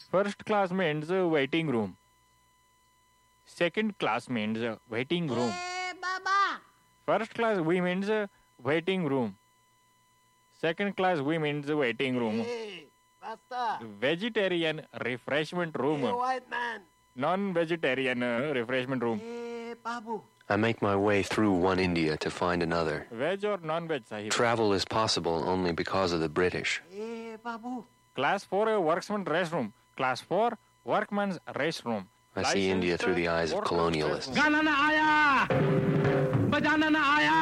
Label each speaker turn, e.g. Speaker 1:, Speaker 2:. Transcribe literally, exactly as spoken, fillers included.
Speaker 1: First class means uh, waiting room. Second class means uh, waiting room.
Speaker 2: Hey, Baba.
Speaker 1: First class we means uh, waiting room. Second class we means uh, waiting room.
Speaker 2: Hey, basta.
Speaker 1: Vegetarian refreshment room.
Speaker 2: Hey, white man.
Speaker 1: Non-vegetarian uh, refreshment room.
Speaker 2: Hey, Babu.
Speaker 3: I make my way through one India to find another.
Speaker 1: Veg or non-veg, Sahib?
Speaker 3: Travel is possible only because of the British.
Speaker 2: Hey, Babu.
Speaker 1: Class four uh, worksman restroom. Class four workman's restroom.
Speaker 3: I see India through the eyes of colonialists.
Speaker 4: गाना ना आया बजाना ना आया